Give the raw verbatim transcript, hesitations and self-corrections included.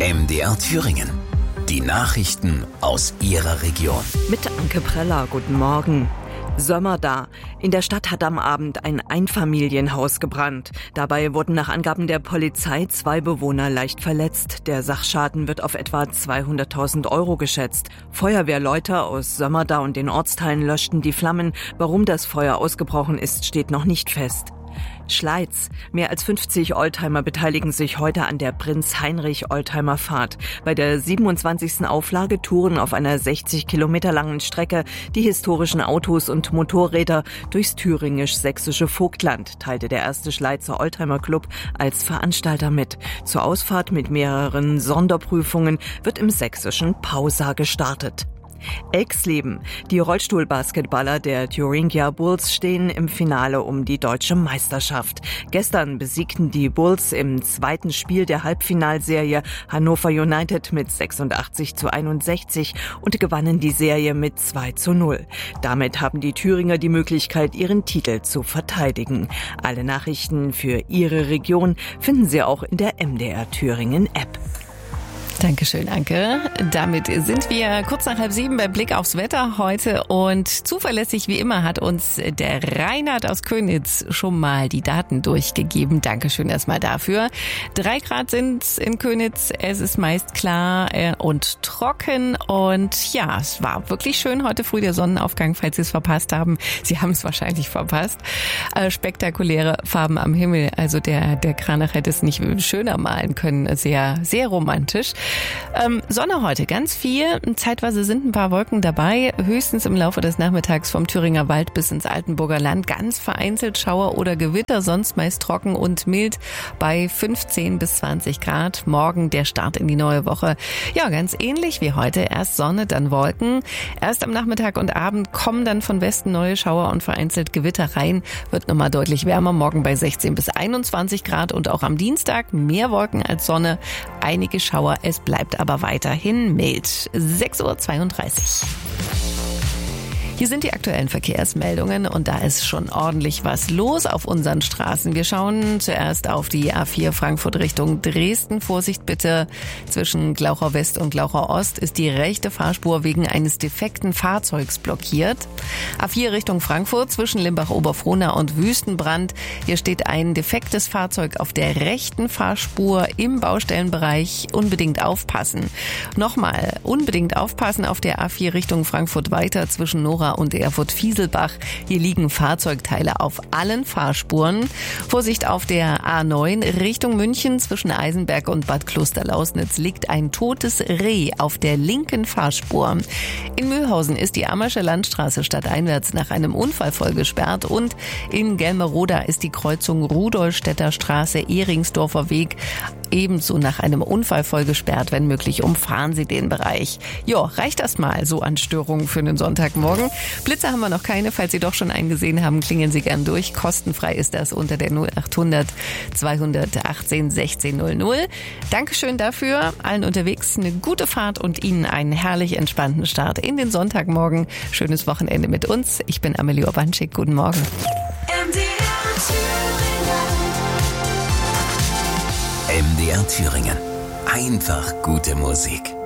M D R Thüringen. Die Nachrichten aus Ihrer Region. Mit Anke Preller, guten Morgen. Sömmerda. In der Stadt hat am Abend ein Einfamilienhaus gebrannt. Dabei wurden nach Angaben der Polizei zwei Bewohner leicht verletzt. Der Sachschaden wird auf etwa zweihunderttausend Euro geschätzt. Feuerwehrleute aus Sömmerda und den Ortsteilen löschten die Flammen. Warum das Feuer ausgebrochen ist, steht noch nicht fest. Schleiz. Mehr als fünfzig Oldtimer beteiligen sich heute an der Prinz-Heinrich-Oldtimer-Fahrt. Bei der siebenundzwanzigsten Auflage touren auf einer sechzig Kilometer langen Strecke die historischen Autos und Motorräder durchs thüringisch-sächsische Vogtland, teilte der erste Schleizer Oldtimer-Club als Veranstalter mit. Zur Ausfahrt mit mehreren Sonderprüfungen wird im sächsischen Pausa gestartet. Exleben. Die Rollstuhlbasketballer der Thuringia Bulls stehen im Finale um die deutsche Meisterschaft. Gestern besiegten die Bulls im zweiten Spiel der Halbfinalserie Hannover United mit sechsundachtzig zu einundsechzig und gewannen die Serie mit zwei zu null. Damit haben die Thüringer die Möglichkeit, ihren Titel zu verteidigen. Alle Nachrichten für Ihre Region finden Sie auch in der M D R Thüringen App. Dankeschön, Anke. Damit sind wir kurz nach halb sieben bei Blick aufs Wetter heute und zuverlässig wie immer hat uns der Reinhard aus Könitz schon mal die Daten durchgegeben. Dankeschön erstmal dafür. Drei Grad sind in Könitz, es ist meist klar und trocken und ja, es war wirklich schön heute früh der Sonnenaufgang, falls Sie es verpasst haben. Sie haben es wahrscheinlich verpasst. Spektakuläre Farben am Himmel, also der, der Kranach hätte es nicht schöner malen können. Sehr, sehr romantisch. Ähm, Sonne heute, ganz viel. Zeitweise sind ein paar Wolken dabei. Höchstens im Laufe des Nachmittags vom Thüringer Wald bis ins Altenburger Land. Ganz vereinzelt Schauer oder Gewitter, sonst meist trocken und mild bei fünfzehn bis zwanzig Grad. Morgen der Start in die neue Woche. Ja, ganz ähnlich wie heute. Erst Sonne, dann Wolken. Erst am Nachmittag und Abend kommen dann von Westen neue Schauer und vereinzelt Gewitter rein. Wird nochmal deutlich wärmer. Morgen bei sechzehn bis einundzwanzig Grad und auch am Dienstag mehr Wolken als Sonne. Einige Schauer. Es bleibt aber weiterhin mild. sechs Uhr zweiunddreißig. Hier sind die aktuellen Verkehrsmeldungen und da ist schon ordentlich was los auf unseren Straßen. Wir schauen zuerst auf die A vier Frankfurt Richtung Dresden. Vorsicht bitte, zwischen Glauchau West und Glauchau Ost ist die rechte Fahrspur wegen eines defekten Fahrzeugs blockiert. A vier Richtung Frankfurt zwischen Limbach-Oberfrohna und Wüstenbrand. Hier steht ein defektes Fahrzeug auf der rechten Fahrspur im Baustellenbereich. Unbedingt aufpassen. Nochmal, unbedingt aufpassen auf der A vier Richtung Frankfurt weiter zwischen Nora und Erfurt-Fieselbach. Hier liegen Fahrzeugteile auf allen Fahrspuren. Vorsicht auf der A neun Richtung München zwischen Eisenberg und Bad Klosterlausnitz liegt ein totes Reh auf der linken Fahrspur. In Mühlhausen ist die Ammersche Landstraße stadteinwärts nach einem Unfall voll gesperrt und in Gelmeroda ist die Kreuzung Rudolstädter Straße Ehringsdorfer Weg ebenso nach einem Unfall voll gesperrt. Wenn möglich, umfahren Sie den Bereich. Jo, reicht das mal so an Störungen für einen Sonntagmorgen. Blitze haben wir noch keine. Falls Sie doch schon einen gesehen haben, klingeln Sie gern durch. Kostenfrei ist das unter der null achthundert zweihundertachtzehn sechzehn null null. Dankeschön dafür. Allen unterwegs eine gute Fahrt und Ihnen einen herrlich entspannten Start in den Sonntagmorgen. Schönes Wochenende mit uns. Ich bin Amelie Urbanschik. Guten Morgen. M D R Thüringen. Einfach gute Musik.